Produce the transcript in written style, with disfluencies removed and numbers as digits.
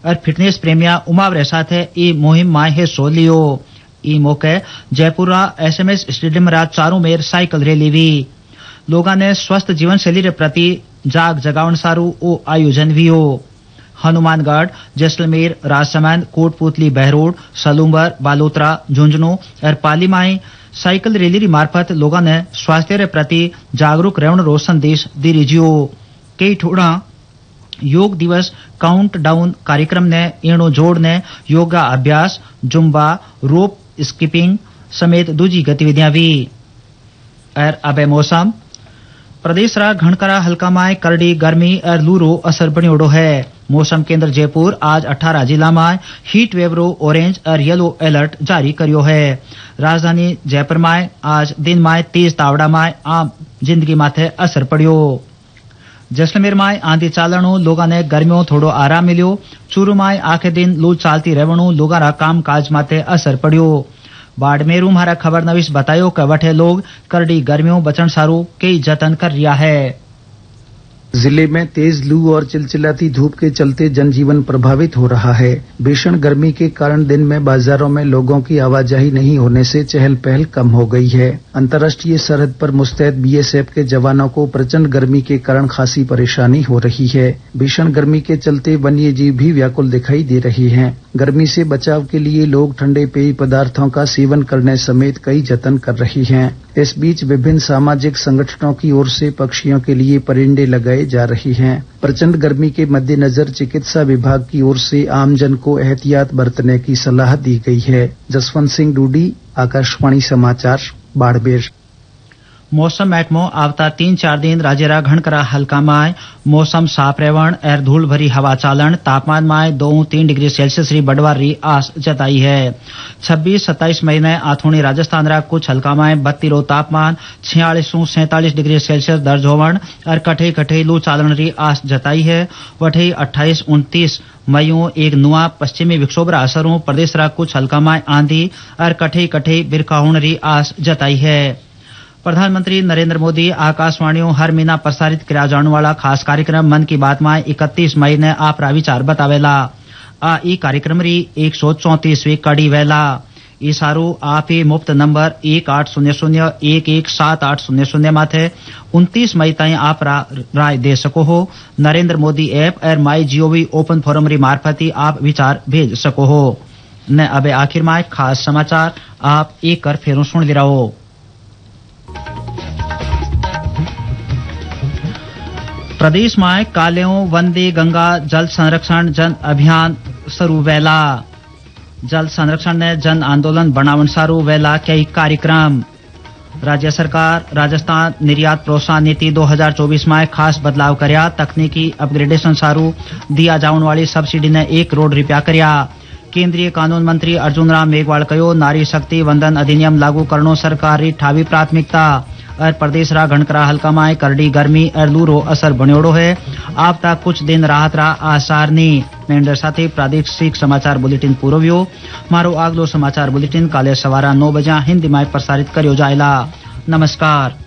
और फिटनेस प्रेमिया उमावरे साथे ई मुहिम में हिस्सो लियो। ई मौके जयपुर SMS स्टेडियम रा चारों मेर साइकिल रैली हुई। लोगों ने स्वस्थ जीवन शैली के प्रति जाग जगावन सारू ओ आयोजन हुई। हनुमानगढ़, जैसलमेर, राजसमंद, कोटपुतली, बहरोड, सलूम्बर, बालोतरा, झुंझुनू और पाली में साइकिल रैली री मार्फत लोगों ने स्वास्थ्य के प्रति जागरूक रहने रो संदेश दी रिजियो। कई ठोड़ा योग दिवस काउंट डाउन कार्यक्रम ने एणो जोड़ ने योगा अभ्यास, जुम्बा, रोप स्कीपिंग समेत दूजी गतिविधियां हुई। और अब मौसम। प्रदेश रा घणकरा हल्का में करड़ी गर्मी और लू रो असर बनियोड़ो है। मौसम केंद्र जयपुर आज 18 जिला में हीट वेव रो ऑरेंज और येलो अलर्ट जारी करियो है। राजधानी जयपुर में आज दिन में तेज तावड़ा में आम जिंदगी माथे असर पड़ियो। जैसलमेर में आंधी चालणु लोगों ने गर्मियों थोड़ो आराम मिलियो। चूरू में आखे दिन लू चालती रहवणु लोगों रा काम काज माथे असर पड़ियो। बाड़मेरू हमारा खबर नवीस बतायो कि वठे लोग करड़ी गर्मियों बचन सारू कई जतन कर रिया है। जिले में तेज लू और चिलचिलाती धूप के चलते जनजीवन प्रभावित हो रहा है। भीषण गर्मी के कारण दिन में बाजारों में लोगों की आवाजाही नहीं होने से चहल पहल कम हो गई है। अंतर्राष्ट्रीय सरहद पर मुस्तैद BSF के जवानों को प्रचंड गर्मी के कारण खासी परेशानी हो रही है। भीषण गर्मी के चलते वन्य जीव भी व्याकुल दिखाई दे रहे हैं। गर्मी से बचाव के लिए लोग ठंडे पेय पदार्थों का सेवन करने समेत कई जतन कर रहे हैं। इस बीच विभिन्न सामाजिक संगठनों की ओर से पक्षियों के लिए परिंदे लगाए जा रही हैं। प्रचंड गर्मी के मद्देनजर चिकित्सा विभाग की ओर से आमजन को एहतियात बरतने की सलाह दी गई है। जसवंत सिंह डूडी, आकाशवाणी समाचार, बाड़मेर। मौसम महकमो आवता 3-4 दिन राज्य रा घणकरा हल्का में मौसम साफ रहवन और धूल भरी हवा चालन तापमान में 2-3 डिग्री सेल्सियस री बढ़वार री आस जताई है। 26-27 मई ने आथोनी राजस्थान रा कुछ हल्का में 32 तापमान 46-47 डिग्री सेल्सियस दर्ज होवन और कठे कठे लू चालन री आस जताई है। वठे 28-29 मईयों एक नुआ पश्चिमी विक्षोभ रा असरों प्रदेश रा कुछ हल्का में आंधी और कठे कठे बिरखा होने री आस जताई है। प्रधानमंत्री नरेंद्र मोदी आकाशवाणियों हर महीना प्रसारित किया जाने वाला खास कार्यक्रम मन की बात में 31 मई ने आपरा विचार बतावेला। ई कार्यक्रम री 134वीं कड़ी वेला। ई सारू आप ही मुफ्त नंबर 1800-117800 माथे 29 मई ताई आप राय दे सको हो। नरेंद्र मोदी ऐप और MyGov ओपन फोरम री मार्फत ही आप विचार भेज सको हो। न अब आखिर में खास समाचार आप एक कर फेरों सुन ले रहो। प्रदेश में कालेओं वंदे गंगा जल संरक्षण जन अभियान शुरू वेला। जल संरक्षण ने जन आंदोलन बनावन सारू वेला कई कार्यक्रम। राज्य सरकार राजस्थान निर्यात प्रोत्साहन नीति 2024 में खास बदलाव करया। तकनीकी अपग्रेडेशन सारू दिया जाने वाली सब्सिडी ने 1 करोड़ रुपया करया। केंद्रीय कानून मंत्री अर्जुन राम मेघवाल कहो नारी शक्ति वंदन अधिनियम लागू करनो सरकारी ठावी प्राथमिकता। और प्रदेश रा घणकरा हल्का में करड़ी गर्मी और लू रो असर बनियोड़ो है। आप तक कुछ दिन राहत रा आसार नहीं। मेंढर साथे प्रादेशिक समाचार बुलेटिन पूरो व्यो। मारो अगलो समाचार बुलेटिन काले सवारा 9 बजे हिंदी में प्रसारित करियो जायला। नमस्कार।